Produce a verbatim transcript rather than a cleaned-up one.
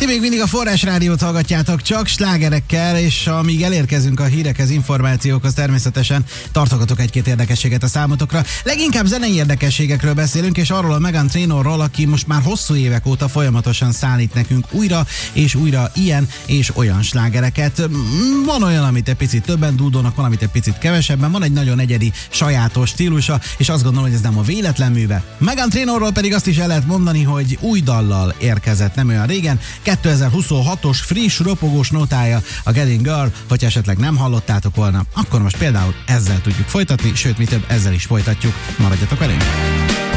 Ti még mindig a Forrás Rádiót hallgatjátok, csak slágerekkel, és amíg elérkezünk a hírekhez, információkhoz, természetesen tartogatok egy-két érdekességet a számotokra. Leginkább zenei érdekességekről beszélünk, és arról a Meghan Trainorról, aki most már hosszú évek óta folyamatosan szállít nekünk újra és újra ilyen és olyan slágereket. Van olyan, amit egy picit többen dúdolnak, van, amit egy picit kevesebben, van egy nagyon egyedi, sajátos stílusa, és azt gondolom, hogy ez nem a véletlen műve. Meghan Trainorról pedig azt is el lehet mondani, hogy új dallal érkezett nem olyan régen. kétezer-huszonhatos friss, ropogós nótája a Getting Girl, hogy esetleg nem hallottátok volna, akkor most például ezzel tudjuk folytatni, sőt, mi több, ezzel is folytatjuk. Maradjatok velünk!